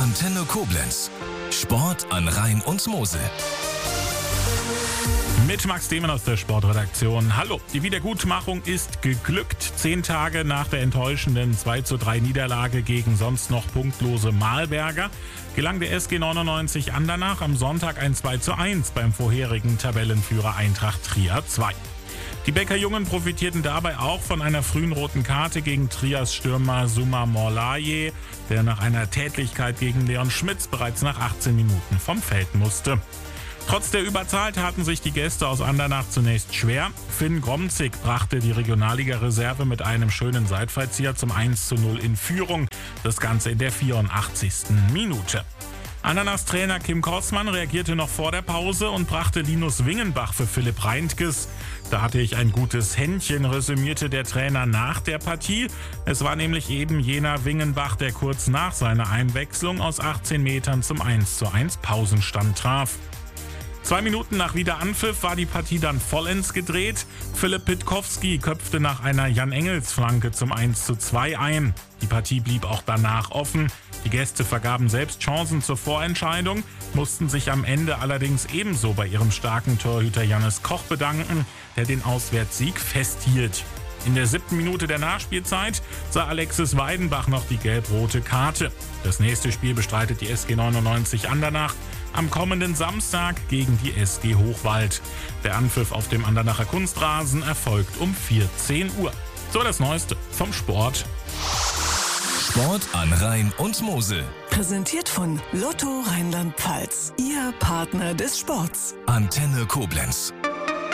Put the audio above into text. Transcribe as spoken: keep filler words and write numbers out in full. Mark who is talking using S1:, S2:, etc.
S1: Antenne Koblenz. Sport an Rhein und Mosel.
S2: Mit Max Demann aus der Sportredaktion. Hallo, die Wiedergutmachung ist geglückt. Zehn Tage nach der enttäuschenden zwei zu drei Niederlage gegen sonst noch punktlose Mahlberger gelang der S G neunundneunzig Andernach am Sonntag ein zwei zu eins beim vorherigen Tabellenführer Eintracht Trier zwei. Die Beckerjungen profitierten dabei auch von einer frühen roten Karte gegen Triers Stürmer Suma Morlaye, der nach einer Tätlichkeit gegen Leon Schmitz bereits nach achtzehn Minuten vom Feld musste. Trotz der Überzahl taten sich die Gäste aus Andernach zunächst schwer. Finn Gromzig brachte die Regionalliga-Reserve mit einem schönen Seitfallzieher zum eins zu null in Führung. Das Ganze in der vierundachtzigsten Minute. Andernachs Trainer Kim Korsmann reagierte noch vor der Pause und brachte Linus Wingenbach für Philipp Reintges. Da hatte ich ein gutes Händchen, resümierte der Trainer nach der Partie. Es war nämlich eben jener Wingenbach, der kurz nach seiner Einwechslung aus achtzehn Metern zum eins zu eins Pausenstand traf. Zwei Minuten nach Wiederanpfiff war die Partie dann vollends gedreht. Philipp Pitkowski köpfte nach einer Jan-Engels-Flanke zum eins zu zwei ein. Die Partie blieb auch danach offen. Die Gäste vergaben selbst Chancen zur Vorentscheidung, mussten sich am Ende allerdings ebenso bei ihrem starken Torhüter Jannis Koch bedanken, der den Auswärtssieg festhielt. In der siebten Minute der Nachspielzeit sah Alexis Weidenbach noch die gelb-rote Karte. Das nächste Spiel bestreitet die S G neunundneunzig Andernach am kommenden Samstag gegen die S G Hochwald. Der Anpfiff auf dem Andernacher Kunstrasen erfolgt um vierzehn Uhr. So das Neueste vom Sport.
S1: Sport an Rhein und Mosel.
S3: Präsentiert von Lotto Rheinland-Pfalz. Ihr Partner des Sports.
S1: Antenne Koblenz.